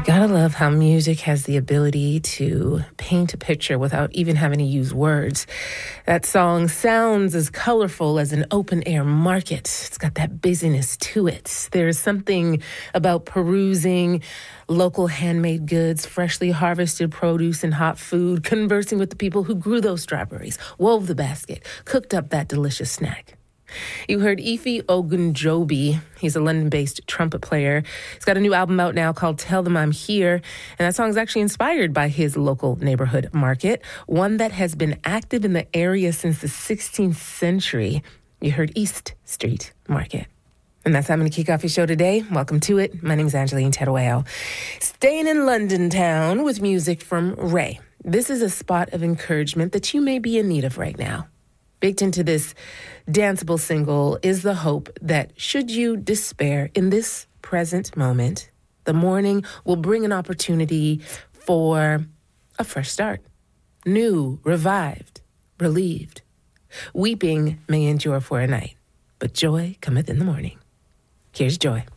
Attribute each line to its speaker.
Speaker 1: Gotta love how music has the ability to paint a picture without even having to use words. That song sounds as colorful as an open-air market. It's got that busyness to it. There's something about perusing local handmade goods, freshly harvested produce and hot food, conversing with the people who grew those strawberries, wove the basket, cooked up that delicious snack. You heard Ify Ogunjobi. He's a London-based trumpet player. He's got a new album out now called Tell Them I'm Here, and that song is actually inspired by his local neighborhood market, one that has been active in the area since the 16th century. You heard East Street Market. And that's how I'm going to kick off your show today. Welcome to it. My name is Angeline Teruel. Staying in London town with music from Ray. This is a spot of encouragement that you may be in need of right now. Baked into this danceable single is the hope that should you despair in this present moment, the morning will bring an opportunity for a fresh start. New, revived, relieved. Weeping may endure for a night, but joy cometh in the morning. Here's Joy.